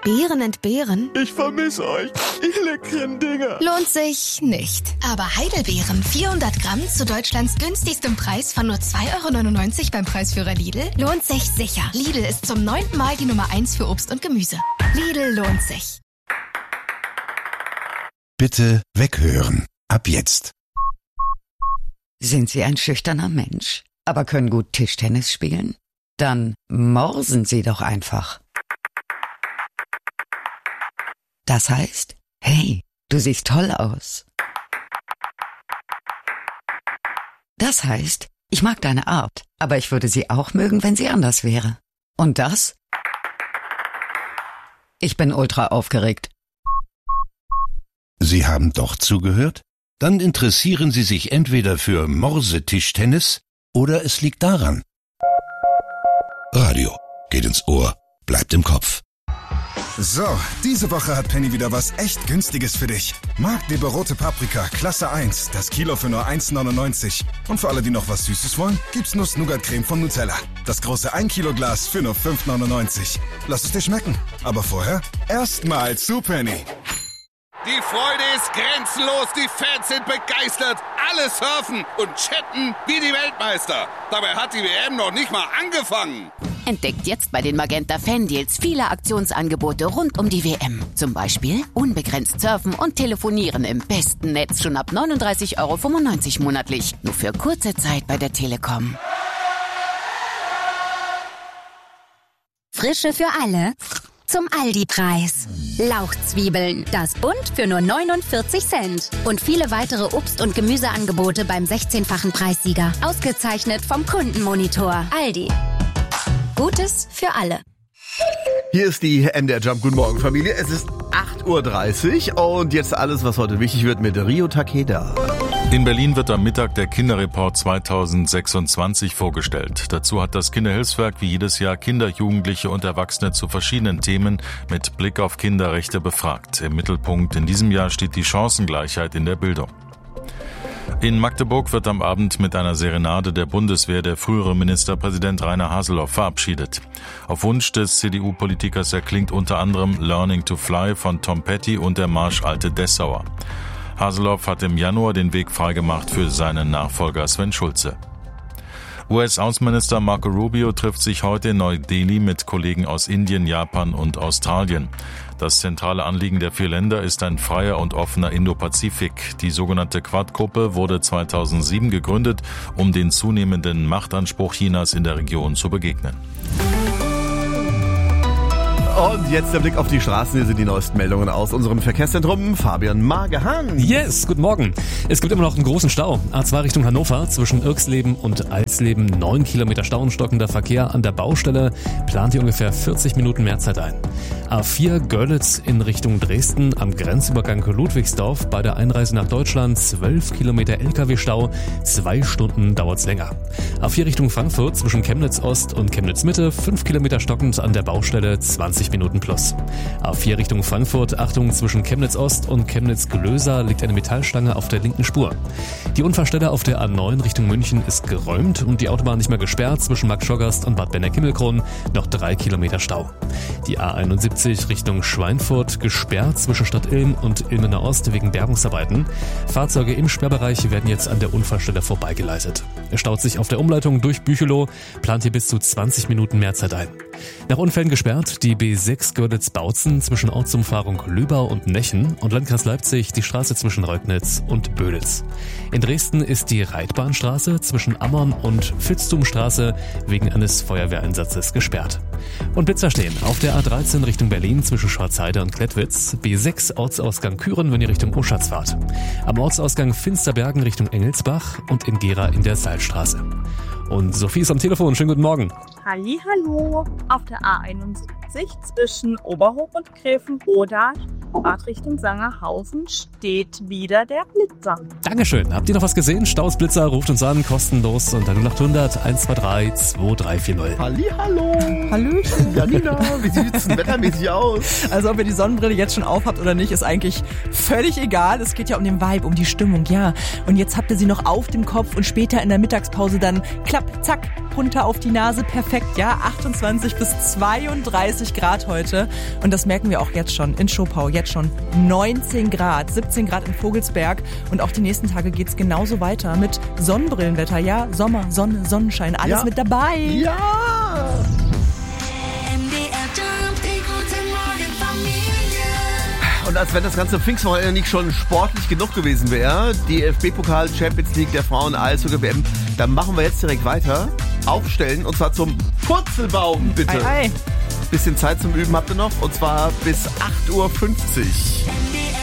Beeren entbehren? Ich vermisse euch, ihr leckeren Dinger. Lohnt sich nicht. Aber Heidelbeeren 400 Gramm zu Deutschlands günstigstem Preis von nur 2,99 € beim Preisführer Lidl lohnt sich sicher. Lidl ist zum 9. Mal die Nummer 1 für Obst und Gemüse. Lidl lohnt sich. Bitte weghören. Ab jetzt. Sind Sie ein schüchterner Mensch, aber können gut Tischtennis spielen? Dann morsen Sie doch einfach. Das heißt, hey, du siehst toll aus. Das heißt, ich mag deine Art, aber ich würde sie auch mögen, wenn sie anders wäre. Und das? Ich bin ultra aufgeregt. Sie haben doch zugehört? Dann interessieren Sie sich entweder für Morsetischtennis oder es liegt daran. Radio geht ins Ohr, bleibt im Kopf. So, diese Woche hat Penny wieder was echt Günstiges für dich. Magdeburg rote Paprika, Klasse 1, das Kilo für nur 1,99. Und für alle, die noch was Süßes wollen, gibt's Nuss-Nougat-Creme von Nutella. Das große 1 Kilo Glas für nur 5,99. Lass es dir schmecken. Aber vorher erstmal zu Penny. Die Freude ist grenzenlos, die Fans sind begeistert, alle surfen und chatten wie die Weltmeister. Dabei hat die WM noch nicht mal angefangen. Entdeckt jetzt bei den Magenta Fan-Deals viele Aktionsangebote rund um die WM. Zum Beispiel unbegrenzt surfen und telefonieren im besten Netz schon ab 39,95 € monatlich. Nur für kurze Zeit bei der Telekom. Frische für alle zum Aldi-Preis. Lauchzwiebeln, das Bund für nur 49 Cent. Und viele weitere Obst- und Gemüseangebote beim 16-fachen Preissieger. Ausgezeichnet vom Kundenmonitor. Aldi. Gutes für alle. Hier ist die MDR Jump. Guten Morgen, Familie. Es ist 8:30 Uhr und jetzt alles, was heute wichtig wird mit Rio Takeda. In Berlin wird am Mittag der Kinderreport 2026 vorgestellt. Dazu hat das Kinderhilfswerk wie jedes Jahr Kinder, Jugendliche und Erwachsene zu verschiedenen Themen mit Blick auf Kinderrechte befragt. Im Mittelpunkt in diesem Jahr steht die Chancengleichheit in der Bildung. In Magdeburg wird am Abend mit einer Serenade der Bundeswehr der frühere Ministerpräsident Rainer Haseloff verabschiedet. Auf Wunsch des CDU-Politikers erklingt unter anderem Learning to Fly von Tom Petty und der Marsch Alte Dessauer. Haseloff hat im Januar den Weg freigemacht für seinen Nachfolger Sven Schulze. US-Außenminister Marco Rubio trifft sich heute in Neu-Delhi mit Kollegen aus Indien, Japan und Australien. Das zentrale Anliegen der 4 Länder ist ein freier und offener Indo-Pazifik. Die sogenannte Quad-Gruppe wurde 2007 gegründet, um den zunehmenden Machtanspruch Chinas in der Region zu begegnen. Und jetzt der Blick auf die Straßen. Hier sind die neuesten Meldungen aus unserem Verkehrszentrum. Fabian Magehan. Yes, guten Morgen. Es gibt immer noch einen großen Stau. A2 Richtung Hannover zwischen Irxleben und Alsleben. 9 Kilometer Stau und stockender Verkehr an der Baustelle. Plant hier ungefähr 40 Minuten mehr Zeit ein. A4 Görlitz in Richtung Dresden am Grenzübergang Ludwigsdorf. Bei der Einreise nach Deutschland 12 Kilometer LKW-Stau. 2 Stunden dauert's länger. A4 Richtung Frankfurt zwischen Chemnitz Ost und Chemnitz Mitte. 5 Kilometer stockend an der Baustelle. 20 Minuten plus. A4 Richtung Frankfurt, Achtung, zwischen Chemnitz Ost und Chemnitz Glöser liegt eine Metallstange auf der linken Spur. Die Unfallstelle auf der A9 Richtung München ist geräumt und die Autobahn nicht mehr gesperrt zwischen Marktschorgast und Bad Benner-Kimmelkron, noch 3 Kilometer Stau. Die A71 Richtung Schweinfurt gesperrt zwischen Stadt Ilm und Ilmener Ost wegen Bergungsarbeiten. Fahrzeuge im Sperrbereich werden jetzt an der Unfallstelle vorbeigeleitet. Es staut sich auf der Umleitung durch Büchelow, plant hier bis zu 20 Minuten mehr Zeit ein. Nach Unfällen gesperrt die B6 Görlitz-Bautzen zwischen Ortsumfahrung Lübau und Nechen und Landkreis Leipzig die Straße zwischen Reutnitz und Böditz. In Dresden ist die Reitbahnstraße zwischen Ammern und Vitzthumstraße wegen eines Feuerwehreinsatzes gesperrt. Und Blitzer stehen auf der A13 Richtung Berlin zwischen Schwarzheide und Klettwitz, B6 Ortsausgang Küren, wenn ihr Richtung Uschatz fahrt. Am Ortsausgang Finsterbergen Richtung Engelsbach und in Gera in der Seilstraße. Und Sophie ist am Telefon. Schönen guten Morgen. Hallihallo. Auf der A71 zwischen Oberhof und Gräfenbroda Fahrtrichtung Sangerhausen steht wieder der Blitzer. Dankeschön. Habt ihr noch was gesehen? Staus, Blitzer, ruft uns an, kostenlos unter 0800 123 2340. Hallihallo. Hallöchen. Janina, wie sieht's denn wettermäßig aus? Also ob ihr die Sonnenbrille jetzt schon aufhabt oder nicht, ist eigentlich völlig egal. Es geht ja um den Vibe, um die Stimmung, ja. Und jetzt habt ihr sie noch auf dem Kopf und später in der Mittagspause dann klapp, zack, runter auf die Nase. Perfekt, ja. 28 bis 32 Grad heute. Und das merken wir auch jetzt schon in Schopau. Jetzt schon 19 Grad, 17 Grad in Vogelsberg. Und auch die nächsten Tage geht's genauso weiter mit Sonnenbrillenwetter. Ja, Sommer, Sonne, Sonnenschein, alles mit dabei. Ja! Und als wenn das ganze Pfingstwochenende nicht schon sportlich genug gewesen wäre, die DFB-Pokal Champions League der Frauen-Eishockey-WM, dann machen wir jetzt direkt weiter. Aufstellen, und zwar zum Purzelbaum, bitte. Ei, ei. Bisschen Zeit zum Üben habt ihr noch, und zwar bis 8.50 Uhr.